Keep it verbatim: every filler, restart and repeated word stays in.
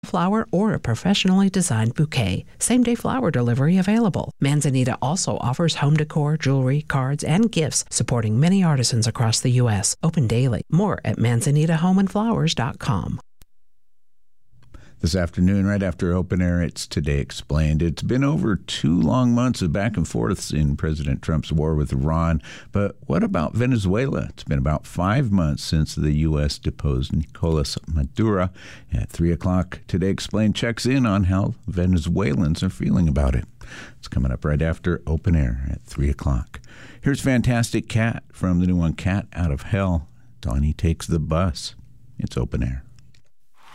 flower or a professionally designed bouquet. Same-day flower delivery available. Manzanita also offers home decor, jewelry, cards, and gifts, supporting many artisans across the U S Open daily. More at manzanita home and flowers dot com. This afternoon, right after Open Air, it's Today Explained. It's been over two long months of back and forth in President Trump's war with Iran. But what about Venezuela? It's been about five months since the U S deposed Nicolas Maduro. At three o'clock, Today Explained checks in on how Venezuelans are feeling about it. It's coming up right after Open Air at three o'clock. Here's Fantastic Cat from the new one, Cat Out of Hell. Donnie Takes the Bus. It's Open Air.